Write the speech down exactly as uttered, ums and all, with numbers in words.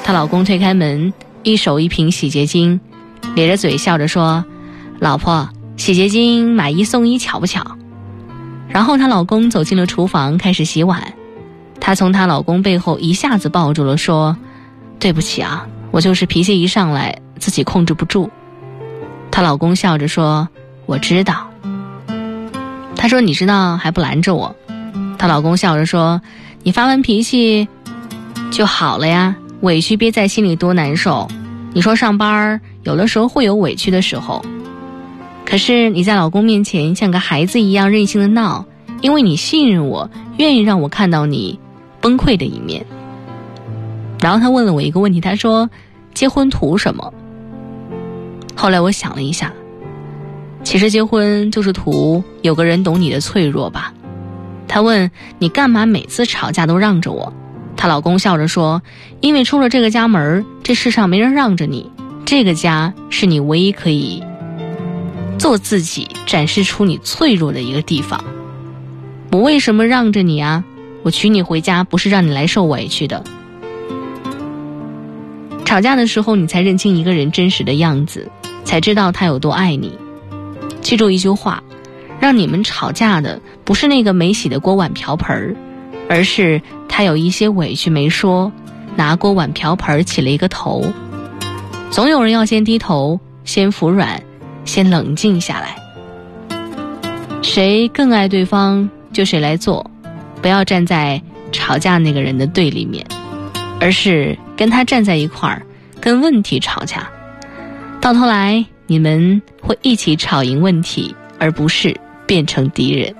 她老公推开门，一手一瓶洗洁精，咧着嘴笑着说：老婆，洗洁精买一送一，巧不巧？然后她老公走进了厨房开始洗碗，她从她老公背后一下子抱住了，说：对不起啊，我就是脾气一上来自己控制不住。她老公笑着说：我知道。她说：你知道还不拦着我？她老公笑着说：你发完脾气就好了呀，委屈憋在心里多难受。你说上班有的时候会有委屈的时候，可是你在老公面前像个孩子一样任性的闹，因为你信任我，愿意让我看到你崩溃的一面。然后他问了我一个问题，他说：结婚图什么？后来我想了一下，其实结婚就是图有个人懂你的脆弱吧。他问：你干嘛每次吵架都让着我？她老公笑着说：因为出了这个家门，这世上没人让着你，这个家是你唯一可以做自己，展示出你脆弱的一个地方。我为什么让着你啊？我娶你回家不是让你来受委屈的。吵架的时候，你才认清一个人真实的样子，才知道他有多爱你。记住一句话，让你们吵架的不是那个没洗的锅碗瓢盆，而是他有一些委屈没说，拿锅碗瓢盆起了一个头。总有人要先低头，先服软，先冷静下来。谁更爱对方就谁来做，不要站在吵架那个人的对立面，而是跟他站在一块儿，跟问题吵架。到头来你们会一起吵赢问题，而不是变成敌人。